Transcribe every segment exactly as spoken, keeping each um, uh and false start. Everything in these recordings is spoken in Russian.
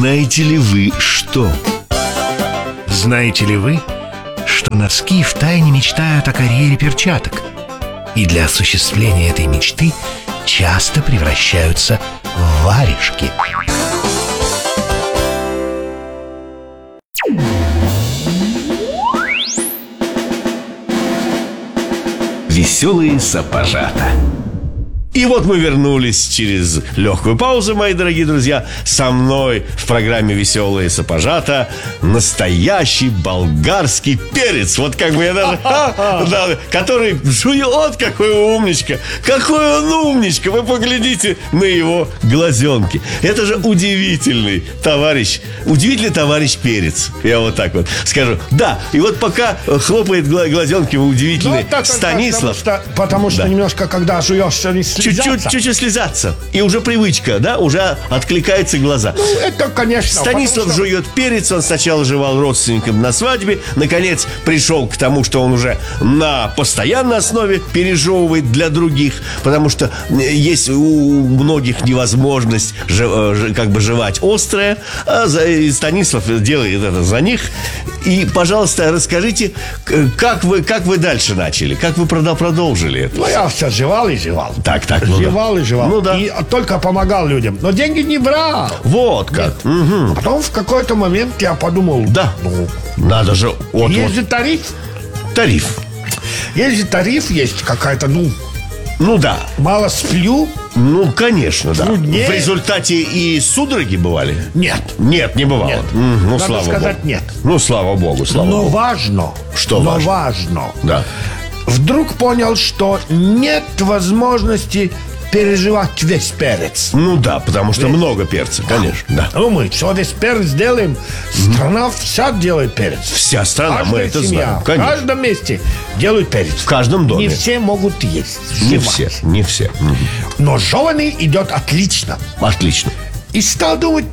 знаете ли вы что? Знаете ли вы, что носки втайне мечтают о карьере перчаток? И для осуществления этой мечты часто превращаются в варежки. Веселые сапожата. И вот мы вернулись через легкую паузу, мои дорогие друзья. Со мной в программе «Веселые сапожата» настоящий болгарский перец. Вот как бы я даже... да, который жует, какой умничка. Какой он умничка. Вы поглядите на его глазенки. Это же удивительный товарищ. Удивительный товарищ перец. Я вот так вот скажу. Да, и вот пока хлопает глазенки удивительный ну, Станислав. Потому что, потому что да. немножко, когда жуешь, не слезаться. Чуть-чуть, чуть-чуть слезаться. И уже привычка, да, уже откликается глаза. Ну, это, конечно. Станислав что... жует перец. Он сначала жевал родственникам на свадьбе. Наконец пришел к тому, что он уже на постоянной основе пережевывает для других. Потому что есть у многих невозможность жев, как бы жевать острое. А Станислав делает это за них. И, пожалуйста, расскажите, как вы, как вы дальше начали? Как вы продолжили это? Ну, я все жевал и жевал. Так, так, ну жевал да. и жевал. Ну, да. И только помогал людям. Но деньги не брал. Вот как. Угу. А потом в какой-то момент я подумал... Да, ну, надо же... Вот, есть вот. же тариф. Тариф. Есть же тариф, есть какая-то, ну... Ну да. Мало сплю. Ну, конечно, да. Труднее. В результате и судороги бывали? Нет. Нет, не бывало. Нет. Mm, ну, Надо слава сказать Богу. нет. Ну, слава Богу, слава Но Богу. важно. Что но важно? важно. Да. Вдруг понял, что нет возможности переживать весь перец. Ну да, потому что Весь. много перца, конечно. Да. Ну, мы что весь перец делаем, страна вся делает перец. Вся страна, Каждая мы это семья, знаем. в Конечно. каждом месте делают перец. В каждом доме. Не все могут есть. Не жевать. все, не все. Угу. Но жеванный идет отлично. Отлично. И стал думать,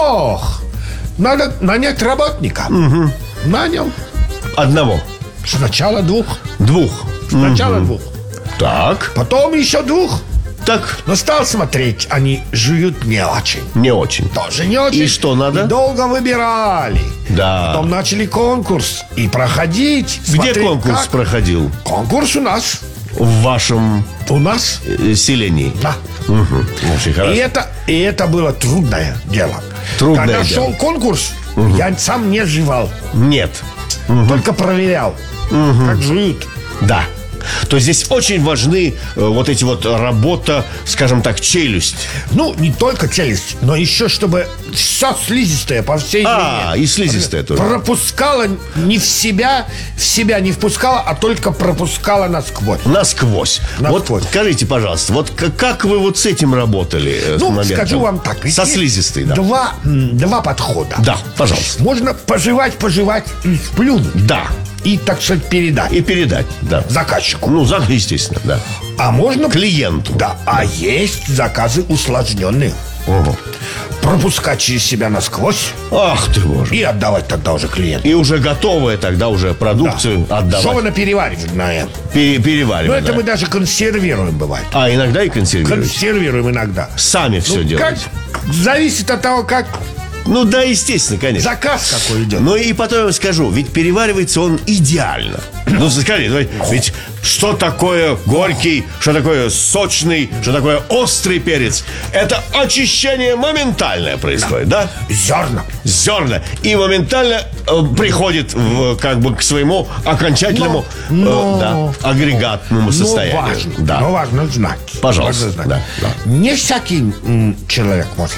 ох, надо нанять работника. Угу. Нанял. Одного. Сначала двух. Двух. Сначала Угу. двух. Так. Потом еще двух. Так. Но стал смотреть, они жуют не очень. Не очень. Тоже не очень. И что надо? И долго выбирали. Да. Потом начали конкурс. И проходить. Где смотреть, конкурс как. проходил? Конкурс у нас. В вашем У нас. э, селении? Да. Угу. Очень хорошо. И это, и это было трудное дело. Трудное Когда дело. шел конкурс, угу. я сам не жевал. Нет. Угу. Только проверял, угу. как жуют. Да. То здесь очень важны э, вот эти вот работа, скажем так, челюсть. Ну, не только челюсть, но еще чтобы все слизистое по всей А, длине и слизистое тоже. пропускала не в себя, в себя не впускала, а только пропускала насквозь. Насквозь. Насквозь. Вот скажите, пожалуйста, вот к- как вы вот с этим работали? э, с Ну, моментом? скажу вам так. ведь Со есть слизистой, да. Два, м, два подхода. Да, пожалуйста. Можно пожевать, пожевать и сплюнуть. Да. И, так сказать, передать И передать, да. заказчику. Ну, за, естественно, да. А можно... Клиенту. Да, а есть заказы усложненные. Угу. Пропускать через себя насквозь Ах ты, боже. и отдавать тогда уже клиенту. И уже готовые тогда уже продукцию отдавать. Жевано перевариваемое. Пере- Но перевариваемое. это мы даже консервируем, бывает. А, иногда и консервируете. Консервируем иногда. Сами все Ну, делаете. как? Зависит от того, как Ну да, естественно, конечно. заказ какой идет. Ну и потом я вам скажу, ведь переваривается он идеально. Ну, скажите, давай, ведь что такое горький, что такое сочный, что такое острый перец? Это очищение моментальное происходит, да? Зерна. Зерна. И моментально э, приходит в, как бы к своему окончательному Но- э, да, агрегатному Но состоянию. важно, Да. но важно знать. Пожалуйста, Важно знать. да, да. Не всякий м, человек может.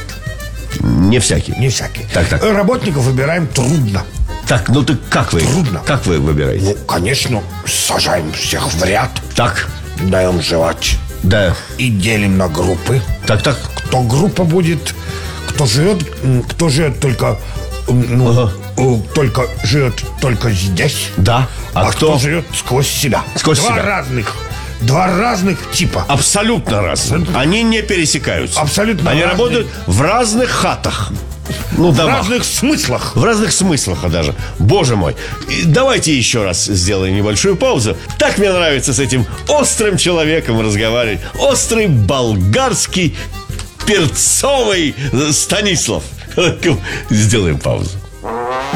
Не всякий. Не всякий. Так, так. Работников выбираем трудно. Так, ну ты как вы? Трудно. Как вы выбираете? Ну, конечно, сажаем всех в ряд, Так, даем жевать да. и делим на группы. Так, так. Кто группа будет, кто живет, м, кто живет только, м, ну, Ага. э, только живет только здесь, Да. А, а, кто? кто живет сквозь себя. Сквозь Два себя. разных, два разных типа. Абсолютно разные. Они не пересекаются. Абсолютно Они разные. работают в разных хатах. Ну, В домах. разных смыслах. В разных смыслах даже. Боже мой. И давайте еще раз сделаем небольшую паузу. Так мне нравится с этим острым человеком разговаривать. Острый болгарский перцовый Станислав. Сделаем паузу.